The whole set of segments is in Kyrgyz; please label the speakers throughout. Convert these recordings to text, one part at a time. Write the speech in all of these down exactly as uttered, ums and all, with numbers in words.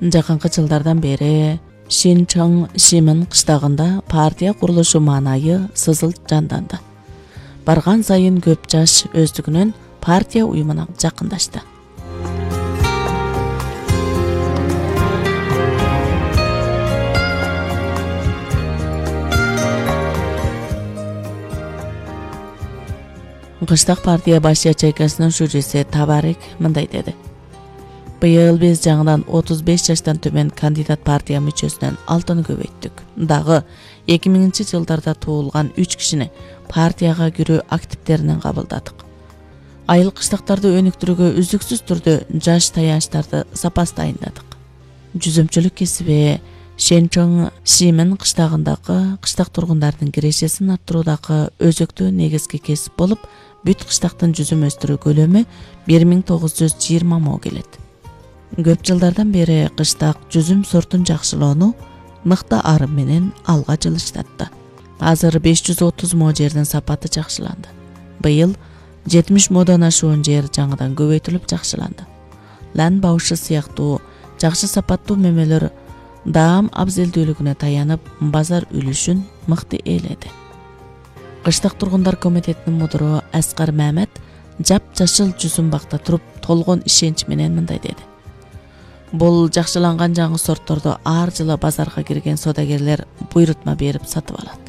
Speaker 1: Жакынкы жылдардан бери Шинчон Шимин кыштагында партия курулушу маанайы сызыл жанданды. Барган сайын көп жаш өздүгүнөн партия уюмуна жакындашты. Кыштак партия баш ячейкасынын шүүрүсү Табарик мындай деди. Быйыл биз жаңыдан отуз беш жаштан төмен кандидат партия мүчөсүнөн алтыны көбөйттүк. Дагы эки миңинчи жылдарда туулган үч кишини партияга кирүү активдеринен кабылдадык. Айыл кыштактарды өнүктүрүүгө үздүксүз түрдө жаш таянычтарды запас дайындадык. Жүзөмчүлүк кесиби Шинчон Шимин кыштагындагы кыштак тургундардын кирешесин арттыруудагы өзөктүү негизги кесип болуп, бүт кыштактын жүзүм өстүрүү көлөмү бир миң тогуз жүз жыйырма мо келет. Көп жылдардан бери кыштак жүзүм сортун жакшылоону мыкты арым менен алга жылыштатты. Азыр беш жүз отуз мо жердин сапаты жакшыланды. Быйыл жетимиш модон ашуун жер жаңыдан көбөйтүлүп жакшыланды. Лан баушы сыяктуу жакшы сапаттуу мемелер даам абзелдүүлүгүнө таянып, базар үлүшүн мыкты ээледи. Кыштак тургундар комитетинин мудуру Аскар Мамет жап жашыл жүзүм бакта туруп толгон ишенч менен мындай деди. Бул жакшыланган жаңы сортторду ар жылы базарга кирген содагерлер буйрутма берип сатып алат.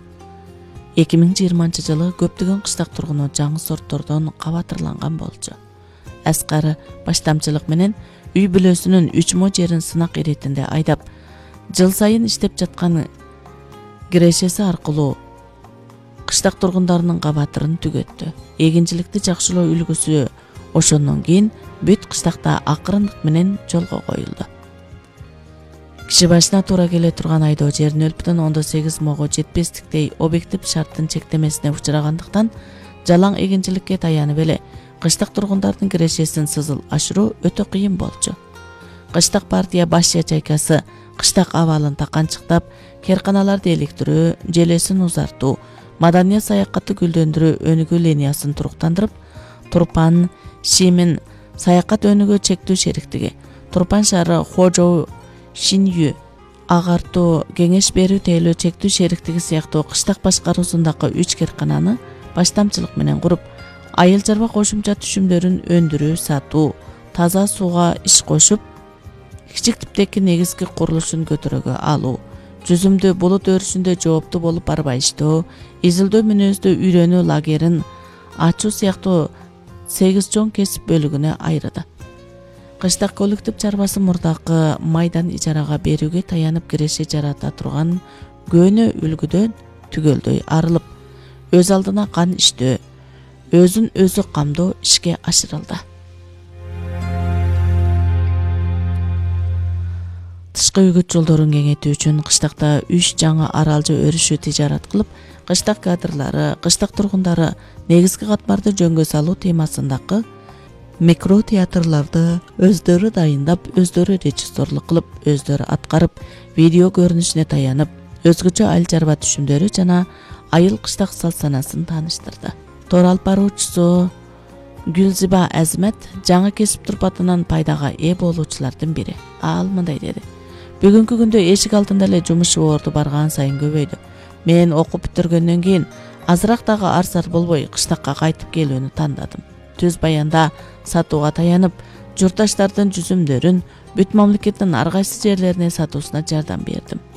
Speaker 1: эки миң жыйырманчы жылы көптөгөн кыштак тургуну жаңы сорттордон кабатырланган болчу. Аскар баштамчылык менен үй бүлөсүнүн үч мо жерин сынак иретинде айдап, жыл сайын иштеп жаткан кирешеси аркылуу кыштак тургундарынын кабатырын түгөттү. Эгинчиликти жакшылоо үлгүсү ошондон кийин бүт кыштакта акырындык менен жолго коюлду. Киши башына туура келе турган айдоо жер нөл бүтүн ондон сегиз мого жетпестиктей объектив шарттын чектемесине учурагандыктан жалаң эгинчиликке таянып эле кыштак тургундардын кирешесин сызыл ашыруу өтө кыйын болчу. Кыштак партия баш ячейкасы кыштак абалын таканчыктап, керканаларды электирүү, желесин узартуу, маданий саякатты гүлдөндүрүү өнүгүү линиясын туруктандырып, Турпан Шимин саякат өнүгүү чектүү шериктиги, Турпан шаары Хожоу Шинью агартуу кеңеш берүү тейлөө чектүү шериктиги сыяктуу кыштак башкаруусундагы үч керкананы баштамчылык менен куруп, айыл чарба кошумча түшүмдөрүн өндүрүү, сатуу, таза сууга иш кошуп, кичик типтеги негизги курулушун көтөрөгө алуу, жүзүмдү булут өрүшүндө жооптуу болуп барбайыштоо, изилдөө мүнөздө үйрөнүү лагерин ачуу сыяктуу сегиз чоң кесип бөлүгүнө айырды. Кыштак коллектив чарбасы мурдакы майдан ижарага берүүгө таянып киреше жарата турган көөнө үлгүдөн түгөлдөй арылып, өз алдына кан иштөө, өзүн өзү камдоо ишке ашырылды. Тышкы үгүт жолдорун кеңейтүү үчүн кыштакта үч жаңы аралжы өрүшү тижарат кылып, кыштак кадрлары, кыштак тургундары негизги катмарды жөнгө салуу темасындагы микро театрларды өздөрү дайындап, өздөрү режиссерлук кылып, өздөрү аткарып, видео көрүнүшүнө таянып, өзгөчө айыл чарба түшүмдөрү жана айыл кыштак салт-санасын тааныштырды. Тор алып баруучусу Гүлзиба Азмет жаңы кесип турпатынан пайдага ээ болуучулардын бири. Ал мындай деди. Бүгүнкү күндө эшик алдында эле жумуш орду барган сайын көбөйдү. Мен окуп бүтүргөндөн кийин азыраак дагы арсар болбой кыштакка кайтып келүүнү тандадым. Түз баянда сатууга таянып, журтташтардын жүзүмдөрүн бүт мамлекеттин ар кайсы жерлерине сатуусуна жардам бердим.